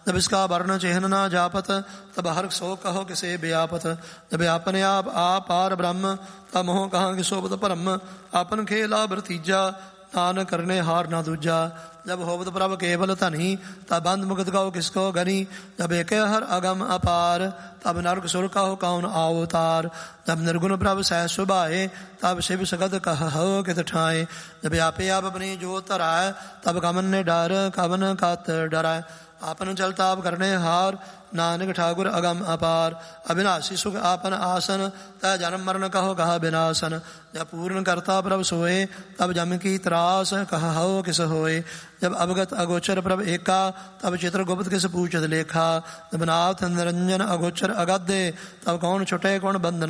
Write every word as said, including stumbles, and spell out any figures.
जब इसका वर्ण चिन्ह न जापत तब हर सो कहो किसे व्यापत। जब आपने आप आपार ब्रह्म तब मोह कहाँ कि सोबत परम। आपन खेला भरतीजा नान करने हार ना दूजा। जब होवत प्रभ केवल धनी तब बंद मुक्त कहो किसको गनी। जब एक हर अगम अपार तब नरक सुर कहो कौन अवतार। जब निर्गुण प्रभ सह सुभाए तब शिव सगत कह हो कित ठाए। जब आपे आप अपनी जो तराय तब कमन ने डर कवन कत डराय। आपन चलता आप करने हार नानक ठाकुर अगम अपार। अविनाशी सुख आपन आसन तय जन्म मरण कहो कहा विनाशन। जब पूर्ण करता प्रभ सोए तब जम की त्रास कह हो किस होए। जब अवगत अगोचर प्रभ एका तब चित्र गुप्त किस पूछत लेखा। जब नाथ निरंजन अगोचर अगाधे तब कौन छुटे कौन बंधन